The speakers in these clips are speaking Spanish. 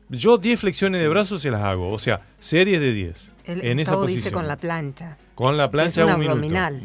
Yo 10 flexiones de brazos se las hago, o sea, series de 10. En esa posición. Dice con la plancha. Con la plancha es un 1 minuto. abdominal.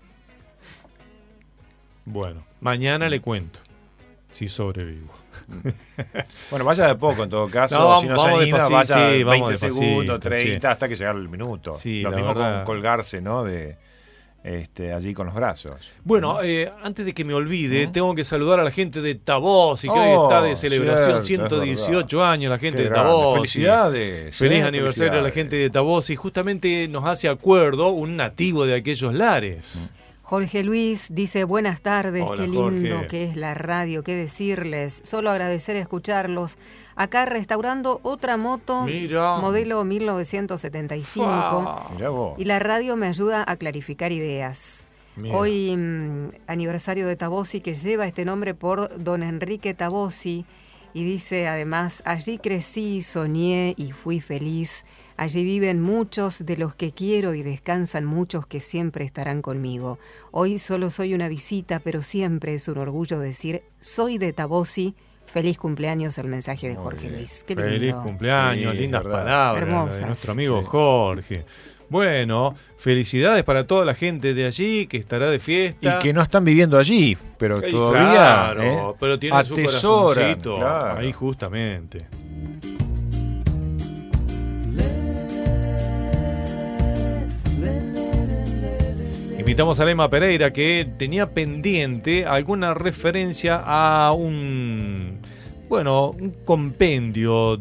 Bueno, mañana le cuento si sobrevivo. Bueno, vaya de poco en todo caso. No, si no se anima, vaya 20 segundos, 30, sí. hasta que llega el minuto. Sí, lo mismo verdad. con colgarse, ¿no? Allí con los brazos. Bueno, antes de que me olvide, tengo que saludar a la gente de Tabossi, que hoy está de celebración, cierto, 118 años, la gente Qué de grande. Tabossi. Felicidades. Feliz aniversario a la gente de Tabossi. Justamente nos hace acuerdo un nativo de aquellos lares. Jorge Luis dice, buenas tardes, Hola, qué lindo Jorge. que es la radio, qué decirles, solo agradecer escucharlos. Acá restaurando otra moto, Mira. modelo 1975, Mirá vos. y la radio me ayuda a clarificar ideas. Mira. Hoy aniversario de Tabossi, que lleva este nombre por don Enrique Tabossi, y dice además, allí crecí, soñé y fui feliz. Allí viven muchos de los que quiero y descansan muchos que siempre estarán conmigo. Hoy solo soy una visita, pero siempre es un orgullo decir, soy de Tabossi. Feliz cumpleaños, el mensaje de Jorge Luis. Qué lindo. Feliz cumpleaños, Sí, lindas verdad. palabras Hermosas. de nuestro amigo Sí. Jorge. Bueno, felicidades para toda la gente de allí que estará de fiesta. Y que no están viviendo allí, pero Ey, todavía claro, pero tiene su atesoran, corazoncito claro. ahí justamente. Invitamos a Lema Pereira, que tenía pendiente alguna referencia a un compendio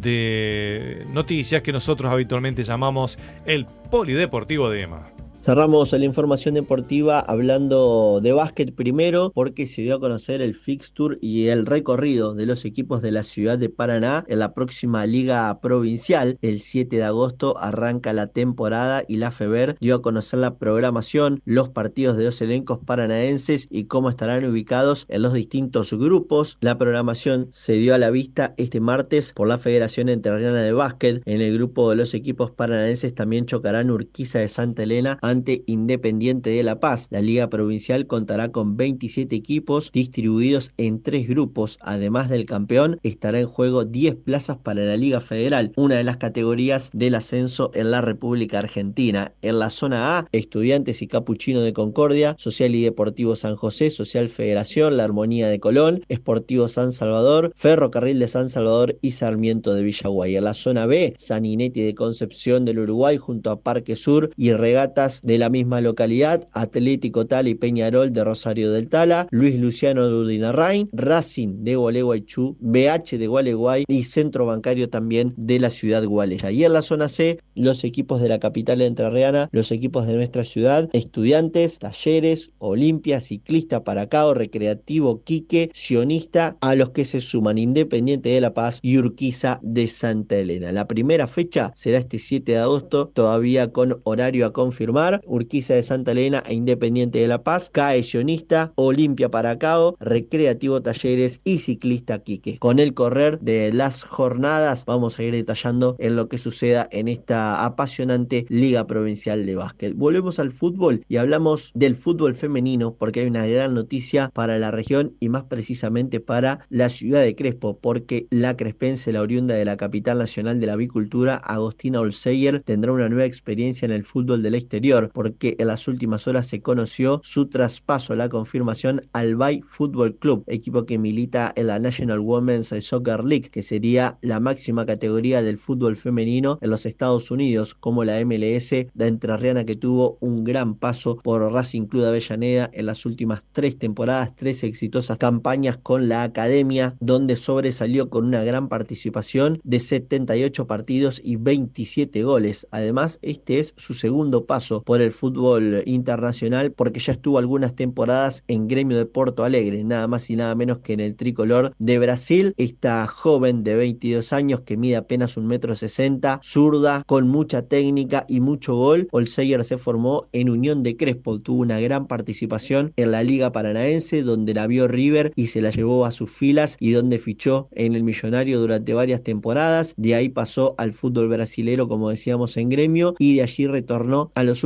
de noticias que nosotros habitualmente llamamos el Polideportivo de EMA. Cerramos la información deportiva hablando de básquet primero, porque se dio a conocer el fixture y el recorrido de los equipos de la ciudad de Paraná en la próxima Liga Provincial. El 7 de agosto arranca la temporada y la FEBER dio a conocer la programación, los partidos de los elencos paranaenses y cómo estarán ubicados en los distintos grupos. La programación se dio a la vista este martes por la Federación Entrerriana de Básquet. En el grupo de los equipos paranaenses también chocarán Urquiza de Santa Elena ante Independiente de La Paz. La Liga Provincial contará con 27 equipos distribuidos en 3 grupos. Además del campeón, estará en juego 10 plazas para la Liga Federal, una de las categorías del ascenso en la República Argentina. En la zona A, Estudiantes y Capuchino de Concordia, Social y Deportivo San José, Social Federación, La Armonía de Colón, Sportivo San Salvador, Ferrocarril de San Salvador y Sarmiento de Villaguay. En la zona B, Saninetti de Concepción del Uruguay junto a Parque Sur y Regatas de la misma localidad, Atlético Tala y Peñarol de Rosario del Tala, Luis Luciano de Urdinarrain, Racing de Gualeguaychú, BH de Gualeguay y Centro Bancario también de la ciudad gualeya. Y en la zona C, los equipos de la capital entrerriana, los equipos de nuestra ciudad, Estudiantes, Talleres, Olimpia, Ciclista Paracao, Recreativo Quique, Sionista, a los que se suman Independiente de La Paz y Urquiza de Santa Elena. La primera fecha será este 7 de agosto, todavía con horario a confirmar. Urquiza de Santa Elena e Independiente de La Paz, CAE Sionista, Olimpia Paracao, Recreativo Talleres y Ciclista Quique. Con el correr de las jornadas vamos a ir detallando en lo que suceda en esta apasionante Liga Provincial de Básquet. Volvemos al fútbol y hablamos del fútbol femenino, porque hay una gran noticia para la región y más precisamente para la ciudad de Crespo, porque la crespense, la oriunda de la capital nacional de la avicultura, Agostina Olseyer, tendrá una nueva experiencia en el fútbol del exterior, porque en las últimas horas se conoció su traspaso, la confirmación al Bay Football Club, equipo que milita en la National Women's Soccer League, que sería la máxima categoría del fútbol femenino en los Estados Unidos, como la MLS de entrerriana, que tuvo un gran paso por Racing Club de Avellaneda en las últimas 3 temporadas, 3 exitosas campañas con la academia, donde sobresalió con una gran participación de 78 partidos y 27 goles. Además, este es su segundo paso por el fútbol internacional, porque ya estuvo algunas temporadas en Gremio de Porto Alegre, nada más y nada menos que en el tricolor de Brasil. Esta joven de 22 años que mide apenas 1,60 m, zurda, con mucha técnica y mucho gol. Olseyer se formó en Unión de Crespo, tuvo una gran participación en la Liga Paranaense, donde la vio River y se la llevó a sus filas, y donde fichó en el Millonario durante varias temporadas. De ahí pasó al fútbol brasilero, como decíamos, en Gremio, y de allí retornó a los últimos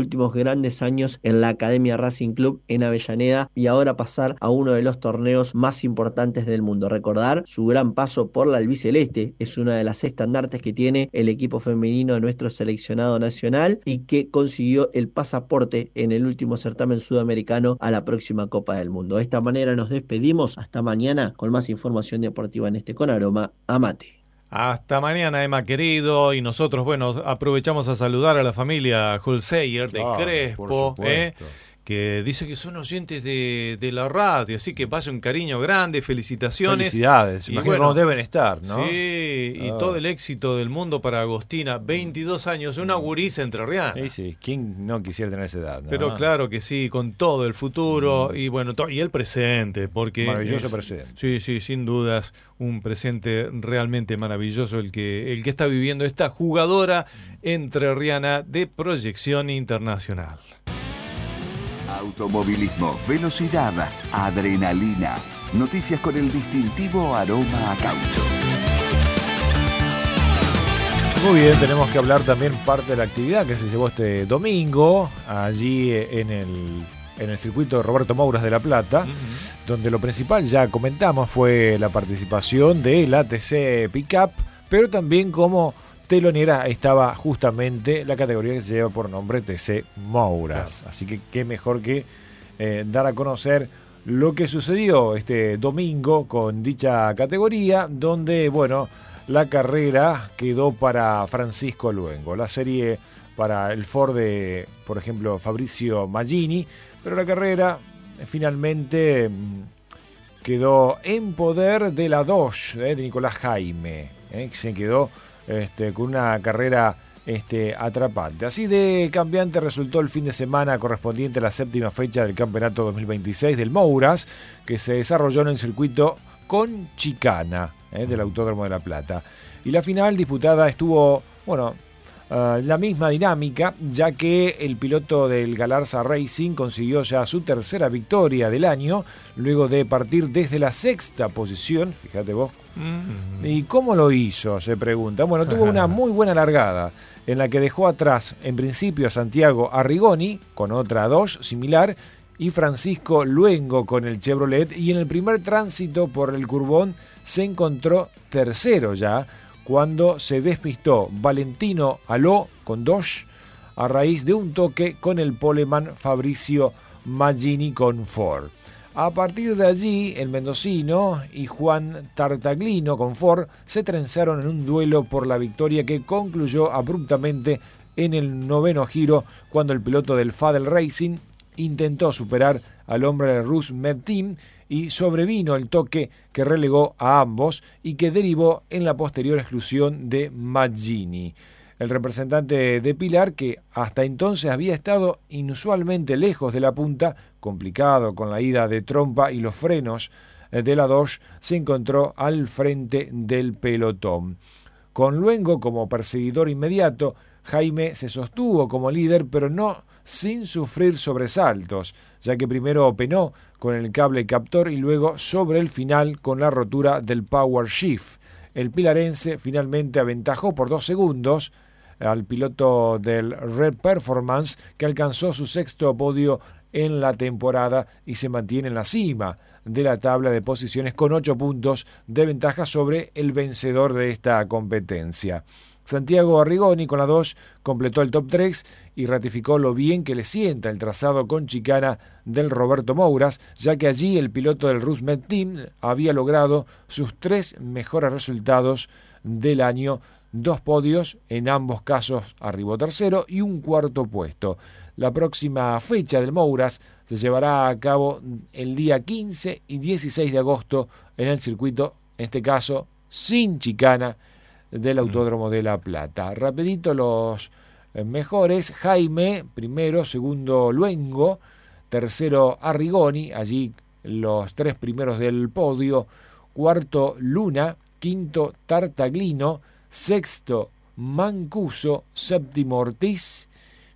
últimos grandes años en la Academia Racing Club en Avellaneda y ahora pasar a uno de los torneos más importantes del mundo. Recordar su gran paso por la albiceleste, es una de las estandartes que tiene el equipo femenino de nuestro seleccionado nacional y que consiguió el pasaporte en el último certamen sudamericano a la próxima Copa del Mundo. De esta manera nos despedimos, hasta mañana con más información deportiva en este Con Aroma a Mate. Hasta mañana, Emma querido, y nosotros, bueno, aprovechamos a saludar a la familia Holseyer de Crespo, que dice que son oyentes de la radio, así que vaya un cariño grande, felicitaciones. Felicidades, y imagino cómo deben estar, ¿no? Sí, y todo el éxito del mundo para Agostina, 22 años, una gurisa entrerriana. Sí, ¿quién no quisiera tener esa edad? ¿No? Pero claro que sí, con todo el futuro y bueno, y el presente, porque maravilloso presente. Sí, sin dudas, un presente realmente maravilloso el que está viviendo esta jugadora entrerriana de proyección internacional. Automovilismo, velocidad, adrenalina. Noticias con el distintivo aroma a caucho. Muy bien, tenemos que hablar también parte de la actividad que se llevó este domingo, allí en el circuito de Roberto Mouras de La Plata, donde lo principal, ya comentamos, fue la participación de la TC Pickup, pero también como telonera estaba justamente la categoría que se lleva por nombre TC Mouras. Claro. Así que qué mejor que dar a conocer lo que sucedió este domingo con dicha categoría, donde, bueno, la carrera quedó para Francisco Luengo, la serie para el Ford de, por ejemplo, Fabricio Maggini, pero la carrera finalmente quedó en poder de la Dodge de Nicolás Jaime, que se quedó con una carrera atrapante. Así de cambiante resultó el fin de semana correspondiente a la séptima fecha del campeonato 2026 del Mouras, que se desarrolló en el circuito con chicana del Autódromo de La Plata. Y la final disputada estuvo, la misma dinámica, ya que el piloto del Galarza Racing consiguió ya su tercera victoria del año, luego de partir desde la sexta posición, fíjate vos. ¿Y cómo lo hizo?, se pregunta. Bueno, tuvo una muy buena largada, en la que dejó atrás, en principio, a Santiago Arrigoni, con otra Dodge similar, y Francisco Luengo con el Chevrolet, y en el primer tránsito por el Curbón se encontró tercero ya, cuando se despistó Valentino Aló con Dodge a raíz de un toque con el poleman Fabricio Maggini con Ford. A partir de allí, el mendocino y Juan Tartaglino con Ford se trenzaron en un duelo por la victoria que concluyó abruptamente en el noveno giro, cuando el piloto del Fadel Racing intentó superar al hombre de Rus Med Team y sobrevino el toque que relegó a ambos y que derivó en la posterior exclusión de Maggini. El representante de Pilar, que hasta entonces había estado inusualmente lejos de la punta, complicado con la ida de trompa y los frenos de la Dodge, se encontró al frente del pelotón. Con Luengo como perseguidor inmediato, Jaime se sostuvo como líder, pero no sin sufrir sobresaltos, ya que primero penó con el cable captor y luego sobre el final con la rotura del Power Shift. El pilarense finalmente aventajó por 2 segundos al piloto del Red Performance, que alcanzó su sexto podio en la temporada y se mantiene en la cima de la tabla de posiciones con 8 puntos de ventaja sobre el vencedor de esta competencia. Santiago Arrigoni con la 2 completó el top 3 y ratificó lo bien que le sienta el trazado con chicana del Roberto Mouras, ya que allí el piloto del Rus Med Team había logrado sus 3 mejores resultados del año, 2 podios, en ambos casos arribó tercero y un cuarto puesto. La próxima fecha del Mouras se llevará a cabo el día 15 y 16 de agosto en el circuito, en este caso sin chicana, del Autódromo de La Plata. Rapidito los mejores: Jaime, primero; segundo Luengo; tercero Arrigoni, allí los 3 primeros del podio; cuarto Luna; quinto Tartaglino; sexto Mancuso; séptimo Ortiz;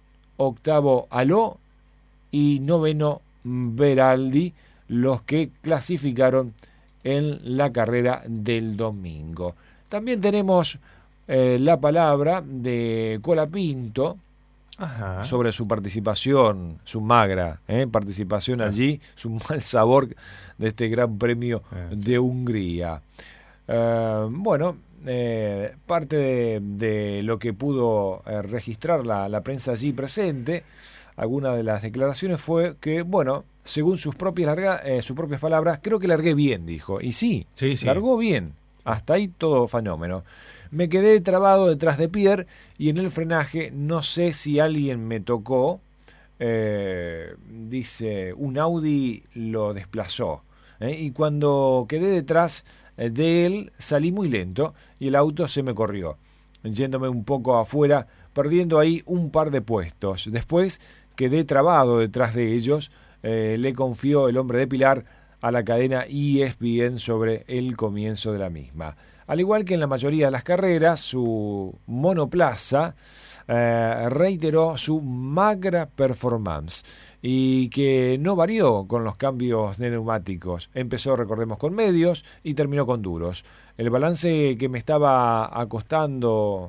octavo Aló y noveno Beraldi, los que clasificaron en la carrera del domingo. También tenemos la palabra de Colapinto, Ajá. sobre su participación, su magra participación allí, su mal sabor de este Gran Premio de Hungría. Parte de lo que pudo registrar la prensa allí presente, alguna de las declaraciones fue que, según sus propias palabras, creo que largué bien, dijo. Y sí, largó bien. Hasta ahí todo fenómeno. Me quedé trabado detrás de Pierre y en el frenaje no sé si alguien me tocó. Dice, un Audi lo desplazó. Y cuando quedé detrás de él salí muy lento y el auto se me corrió, yéndome un poco afuera, perdiendo ahí un par de puestos. Después quedé trabado detrás de ellos. Le confió el hombre de Pilar a la cadena ESPN sobre el comienzo de la misma. Al igual que en la mayoría de las carreras, su monoplaza reiteró su magra performance y que no varió con los cambios de neumáticos. Empezó, recordemos, con medios y terminó con duros. El balance que me estaba acostando,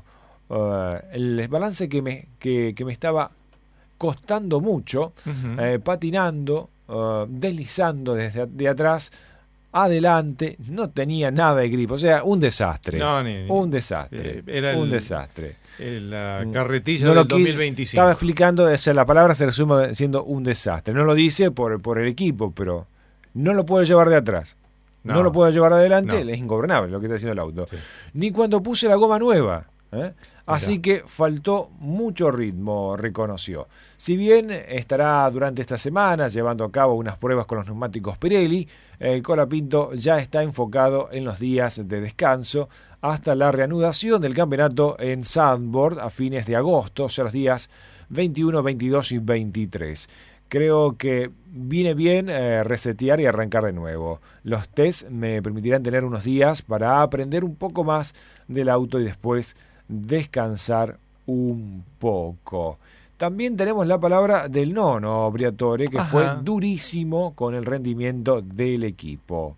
el balance que me estaba costando mucho, patinando, deslizando desde de atrás adelante, no tenía nada de grip, o sea, un desastre. Un desastre. Era un desastre. La carretilla del 2025. Estaba explicando, la palabra se resume siendo un desastre. No lo dice por el equipo, pero no lo puede llevar de atrás. No lo puede llevar de adelante, es ingobernable lo que está haciendo el auto. Sí. Ni cuando puse la goma nueva. Así que faltó mucho ritmo, reconoció. Si bien estará durante esta semana llevando a cabo unas pruebas con los neumáticos Pirelli, Colapinto ya está enfocado en los días de descanso hasta la reanudación del campeonato en Zandvoort a fines de agosto, o sea, los días 21, 22 y 23. Creo que viene bien resetear y arrancar de nuevo. Los tests me permitirán tener unos días para aprender un poco más del auto y después descansar un poco. También tenemos la palabra del nono Briatore, que fue durísimo con el rendimiento del equipo.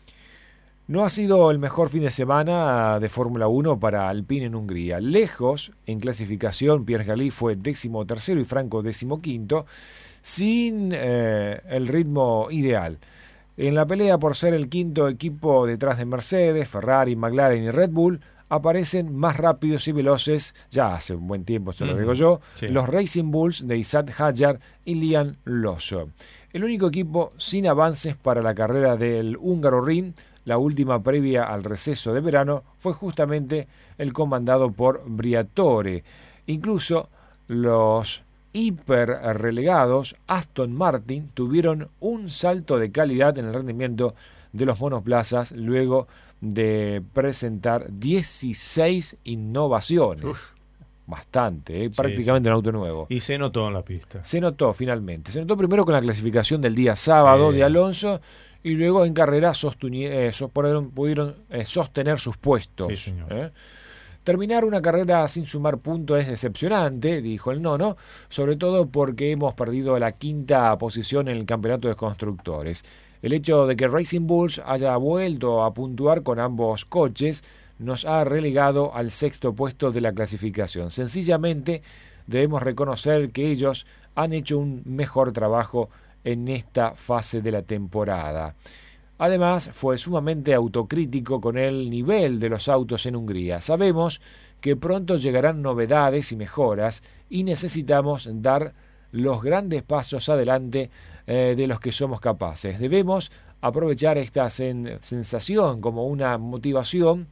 No ha sido el mejor fin de semana de Fórmula 1 para Alpine en Hungría. Lejos en clasificación, Pierre Gasly fue 13º y Franco 15º, sin el ritmo ideal. En la pelea por ser el quinto equipo detrás de Mercedes, Ferrari, McLaren y Red Bull, aparecen más rápidos y veloces, ya hace un buen tiempo, se lo digo yo, los Racing Bulls de Isaac Hadjar y Liam Lawson. El único equipo sin avances para la carrera del húngaro Ring, la última previa al receso de verano, fue justamente el comandado por Briatore. Incluso los hiper relegados Aston Martin tuvieron un salto de calidad en el rendimiento de los monoplazas luego de presentar 16 innovaciones. Bastante, prácticamente un auto nuevo. Y se notó en la pista. Se notó finalmente. Se notó primero con la clasificación del día sábado de Alonso y luego en carrera pudieron sostener sus puestos. Sí, señor. Terminar una carrera sin sumar puntos es decepcionante, dijo el nono, sobre todo porque hemos perdido la quinta posición en el campeonato de constructores. El hecho de que Racing Bulls haya vuelto a puntuar con ambos coches nos ha relegado al sexto puesto de la clasificación. Sencillamente debemos reconocer que ellos han hecho un mejor trabajo en esta fase de la temporada. Además, fue sumamente autocrítico con el nivel de los autos en Hungría. Sabemos que pronto llegarán novedades y mejoras y necesitamos dar los grandes pasos adelante de los que somos capaces. Debemos aprovechar esta sensación como una motivación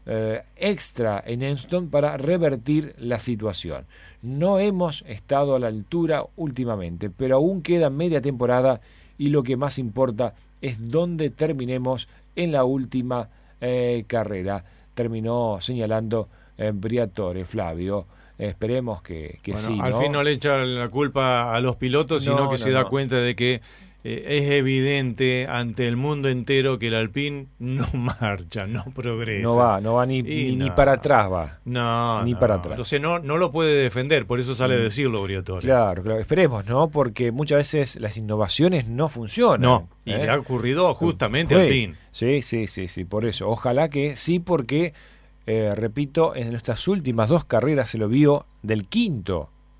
extra en Enston para revertir la situación. No hemos estado a la altura últimamente, pero aún queda media temporada y lo que más importa es dónde terminemos en la última carrera. Terminó señalando Briatore, Flavio. Esperemos que sí. Al fin no le echa la culpa a los pilotos, sino que se da cuenta de que es evidente ante el mundo entero que el Alpine no marcha, no progresa. No va ni para atrás va. Ni para atrás. Entonces no lo puede defender, por eso sale a decirlo Briatore. Claro, esperemos, ¿no? Porque muchas veces las innovaciones no funcionan. Y le ha ocurrido justamente al Alpine. Sí, por eso. Ojalá que sí, porque repito, en nuestras últimas dos carreras se lo vio del quinto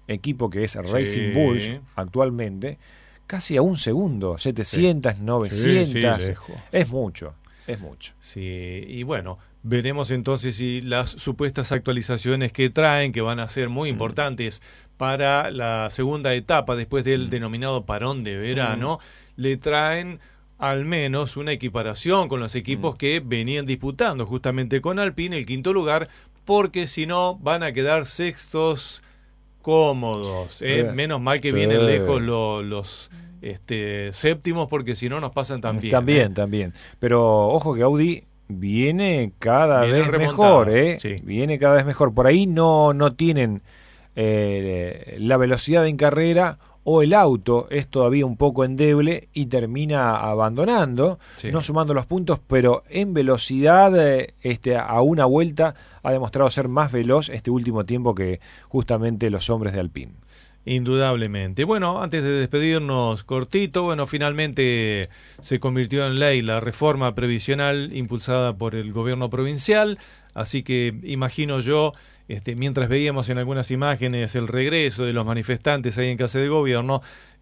equipo que es Racing Bulls actualmente, casi a un segundo, 700, 900, es mucho. Sí, y bueno, veremos entonces si las supuestas actualizaciones que traen, que van a ser muy importantes para la segunda etapa después del denominado parón de verano, le traen al menos una equiparación con los equipos que venían disputando justamente con Alpine el quinto lugar, porque si no van a quedar sextos cómodos. Menos mal que vienen lejos los séptimos, porque si no nos pasan también. También. Pero ojo que Audi viene cada vez mejor, sí. Viene cada vez mejor. Por ahí no tienen la velocidad en carrera, o el auto es todavía un poco endeble y termina abandonando, no sumando los puntos, pero en velocidad a una vuelta ha demostrado ser más veloz este último tiempo que justamente los hombres de Alpine. Indudablemente. Bueno, antes de despedirnos cortito, finalmente se convirtió en ley la reforma previsional impulsada por el gobierno provincial, así que imagino yo, mientras veíamos en algunas imágenes el regreso de los manifestantes ahí en Casa de Gobierno,